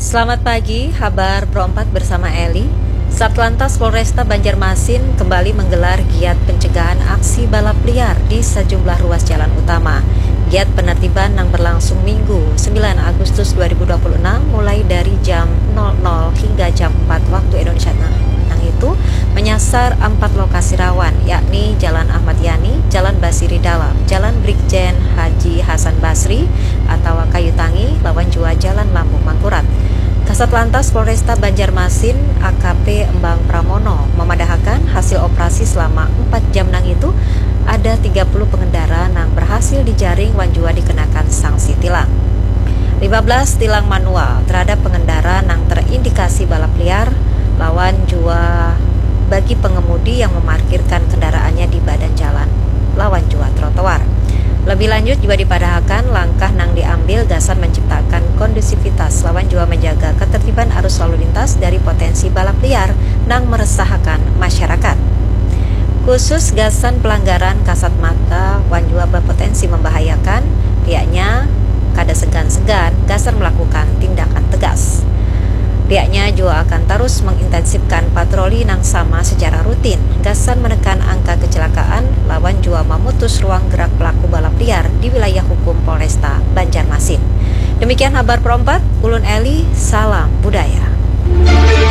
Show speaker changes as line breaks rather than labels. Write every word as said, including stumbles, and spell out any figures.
Selamat pagi, kabar Pro empat bersama Eli. Satlantas Polresta Banjarmasin kembali menggelar giat pencegahan aksi balap liar di sejumlah ruas jalan utama. Giat penertiban yang berlangsung Minggu sembilan Agustus dua ribu dua puluh enam mulai dari jam nol nol hingga jam empat waktu Indonesia Tengah itu menyasar empat lokasi rawan, yakni Jalan Ahmad Yani, Jalan Basiri Dalam, Jalan Brigjen Haji Hasan Basri atau Kayu Tangi, lawan jua Jalan Lambung Mangkurat. Kasat Lantas Polresta Banjarmasin A K P Embang Pramono memadahkan hasil operasi selama empat jam nang itu ada tiga puluh pengendara yang berhasil dijaring wan jua dikenakan sanksi tilang. lima belas tilang manual terhadap pengendara yang terindikasi balap liar, lawan jua bagi pengemudi yang memarkirkan kendaraannya di badan jalan, lawan jua trotoar. Lebih lanjut juga dipadahkan langkah nang diambil gasan menciptakan kondusivitas lawan jua menjaga ketertiban arus lalu lintas dari potensi balap liar nang meresahkan masyarakat. Khusus gasan pelanggaran kasat mata wan jua berpotensi membahayakan, pihaknya kada segan-segan gasan melakukan tindakan tegas. Pihaknya juga akan terus mengintensifkan patroli nang sama secara rutin, gasan menekan angka kecelakaan, lawan juga memutus ruang gerak pelaku balap liar di wilayah hukum Polresta Banjarmasin. Demikian kabar Pro empat, Ulun Eli, salam budaya.